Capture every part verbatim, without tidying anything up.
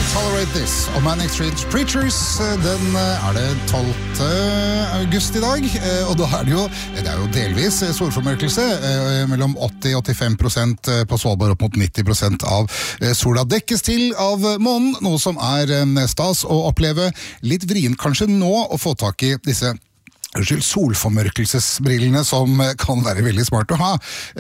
Tolerate This og Manic Street Preachers. Den er det tolvte august i dag, og da er det jo, det er jo delvis solformørkelse, mellom åtti til åttifem prosent på Svalbard, opp mot nitti prosent av sola dekkes til av månen, noe som er stas å oppleve. Litt vrient kanskje nå å få tak i disse Unnskyld, solformørkelsesbrillene som kan være veldig smart å ha.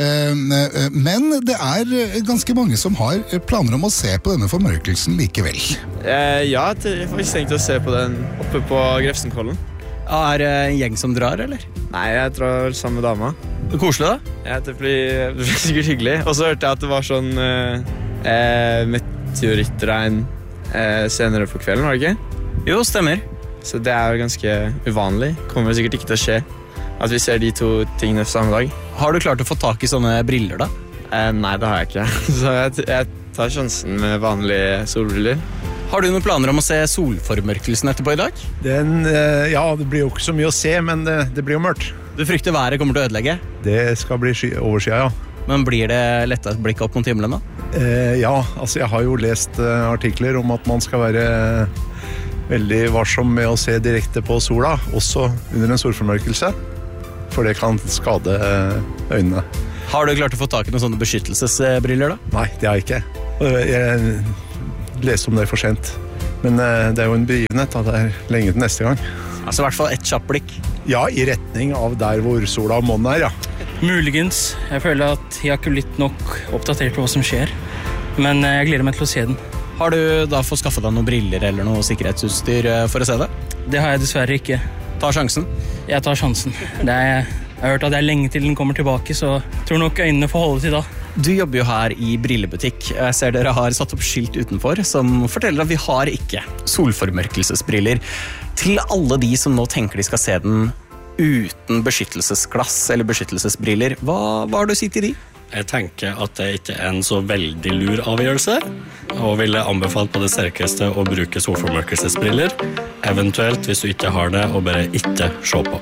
Men det er ganske mange som har planer om å se på denne formørkelsen likevel. Eh, ja, jeg har faktisk tenkt å se på den oppe på Grefsenkollen. Er det en gjeng som drar, eller? Nei, jeg drar sammen med dama. Det er koselig, da? Ja, det blir, det blir sikkert hyggelig. Og så hørte jeg at det var sånn eh, meteorittregn eh, senere på kvelden, var det ikke? Jo, stemmer. Så det er jo ganske uvanlig. Kommer sikkert ikke til å skje at vi ser de to tingene samme dag. Har du klart å få tak i sånne briller, da? Eh, nei, det har jeg ikke. Så jeg, jeg tar sjansen med vanlige solbriller. Har du noen planer om å se solformørkelsen etterpå i dag? Den, eh, ja, det blir jo ikke så mye å se, men det, det blir jo mørkt. Du frykter været kommer til å ødelegge? Det skal bli sky overskya, ja. Men blir det lettet et blikk opp mot himmelen, da? Eh, ja, altså jeg har jo lest uh, artikler om at man skal være veldig varsom med å se direkte på sola, også under en solformørkelse, for det kan skade øynene. Har du klart å få tak i noen sånne beskyttelsesbriller, da? Nei, det har jeg ikke. Jeg leste om det for sent. Men det er jo en begivenhet, da. Det er lenge til neste gang. Altså i hvert fall et kjapt blikk. Ja, i retning av der hvor sola og månen er, ja. Muligens. Jeg føler at jeg har ikke blitt nok oppdatert på hva som skjer. Men jeg gleder meg til å se den. Har du da fått skaffet deg noen briller eller noe sikkerhetsutstyr for å se det? Det har jeg dessverre ikke. Ta sjansen? Jeg tar sjansen. Det er, jeg har hørt at det er lenge til den kommer tilbake, så jeg tror nok øynene får holde til da. Du jobber jo her i brillebutikk. Jeg ser dere har satt opp skilt utenfor som forteller at vi har ikke solformørkelsesbriller. Til alle de som nå tenker de skal se den uten beskyttelsesglass eller beskyttelsesbriller, hva, hva har du å si til de? Jeg tenker at det ikke er en så veldig lur avgjørelse, og ville anbefalt på det sterkeste å bruke solformørkelsesbriller, eventuelt hvis du ikke har det, og bare ikke se på.